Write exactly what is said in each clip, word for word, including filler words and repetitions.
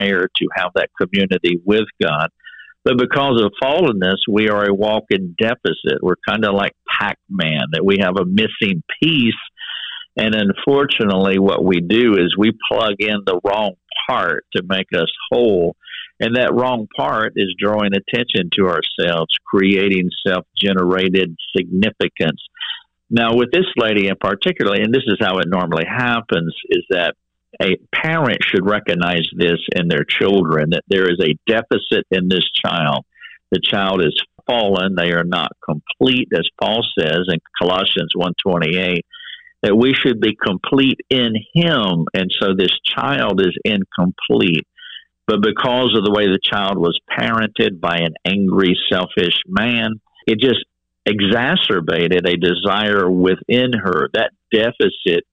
desire to have that community with God. But because of fallenness, we are a walking deficit. We're kind of like Pac-Man, that we have a missing piece. And unfortunately, what we do is we plug in the wrong part to make us whole. And that wrong part is drawing attention to ourselves, creating self-generated significance. Now, with this lady in particular, and this is how it normally happens, is that a parent should recognize this in their children, that there is a deficit in this child. The child is fallen. They are not complete, as Paul says in Colossians one twenty-eight, that we should be complete in him. And so this child is incomplete. But because of the way the child was parented by an angry, selfish man, it just exacerbated a desire within her. That deficit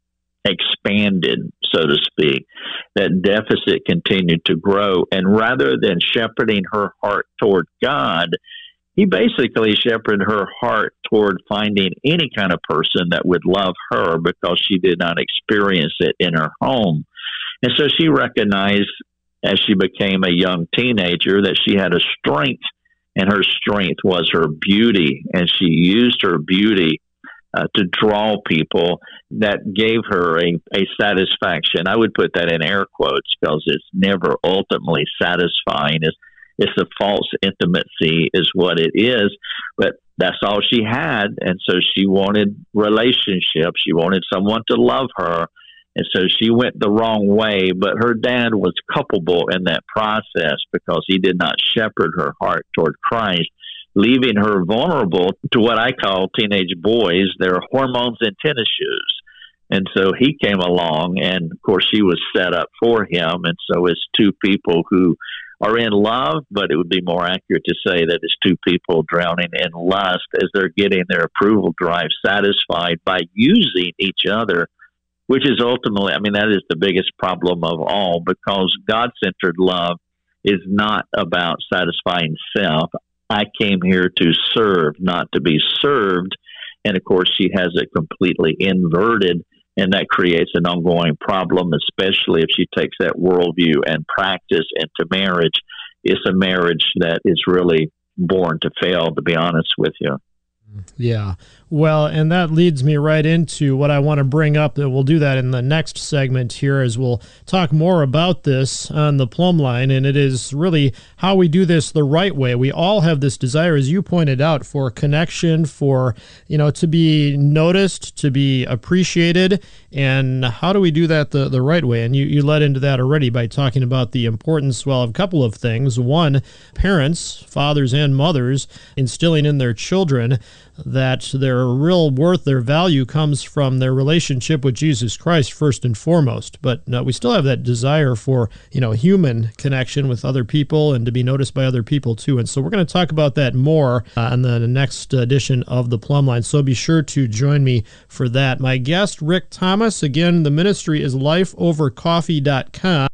expanded, so to speak. That deficit continued to grow. And rather than shepherding her heart toward God, he basically shepherded her heart toward finding any kind of person that would love her, because she did not experience it in her home. And so she recognized, as she became a young teenager, that she had a strength, and her strength was her beauty. And she used her beauty uh, to draw people that gave her a, a satisfaction. I would put that in air quotes, because it's never ultimately satisfying. It's, it's a false intimacy is what it is, but that's all she had. And so she wanted relationship. She wanted someone to love her. And so she went the wrong way, but her dad was culpable in that process, because he did not shepherd her heart toward Christ, leaving her vulnerable to what I call teenage boys, their hormones in tennis shoes. And so he came along, and of course she was set up for him. And so it's two people who are in love, but it would be more accurate to say that it's two people drowning in lust as they're getting their approval drive satisfied by using each other, which is ultimately, I mean, that is the biggest problem of all, because God-centered love is not about satisfying self. I came here to serve, not to be served. And of course, she has it completely inverted, and that creates an ongoing problem, especially if she takes that worldview and practice into marriage. It's a marriage that is really born to fail, to be honest with you. Yeah. Well, and that leads me right into what I want to bring up. That we'll do that in the next segment here, as we'll talk more about this on the plumb line. And it is really how we do this the right way. We all have this desire, as you pointed out, for connection, for, you know, to be noticed, to be appreciated. And how do we do that the, the right way? And you, you led into that already by talking about the importance, well, of a couple of things. One, parents, fathers and mothers, instilling in their children that their real worth, their value comes from their relationship with Jesus Christ first and foremost. But no, we still have that desire for, you know, human connection with other people and to be noticed by other people too. And so we're going to talk about that more uh, on the next edition of the Plumb Line. So be sure to join me for that. My guest, Rick Thomas. Again, the ministry is life over coffee dot com.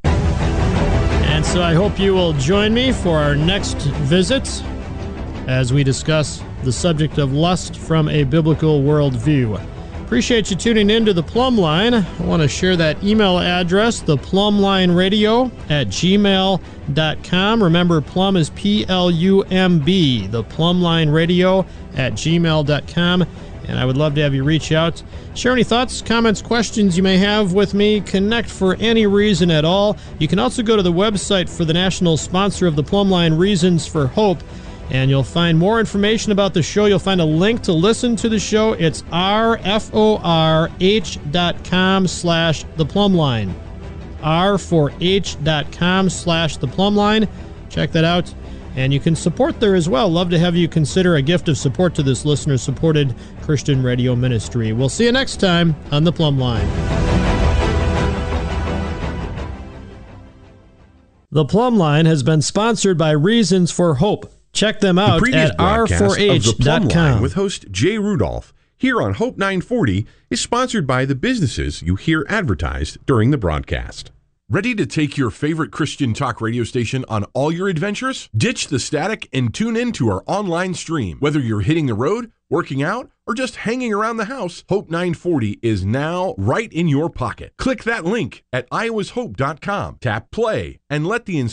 And so I hope you will join me for our next visit as we discuss the subject of lust from a biblical worldview. Appreciate you tuning in to the Plumb Line. I want to share that email address, the plumb line radio at gmail dot com. Remember, plum is P L U M B, the plumb line radio at gmail dot com. And I would love to have you reach out, share any thoughts, comments, questions you may have with me, connect for any reason at all. You can also go to the website for the national sponsor of the Plumb Line, Reasons for Hope, and you'll find more information about the show. You'll find a link to listen to the show. It's R F O R H dot com slash the plumb line. R four H dot com slash the plumb line. Check that out. And you can support there as well. Love to have you consider a gift of support to this listener-supported Christian radio ministry. We'll see you next time on the Plumb Line. The Plumb Line has been sponsored by Reasons for Hope. Check them out at R four H dot com. With host Jay Rudolph here on Hope nine forty is sponsored by the businesses you hear advertised during the broadcast. Ready to take your favorite Christian talk radio station on all your adventures? Ditch the static and tune in to our online stream. Whether you're hitting the road working out, or just hanging around the house, Hope nine forty is now right in your pocket. Click that link at iowas hope dot com, tap play, and let the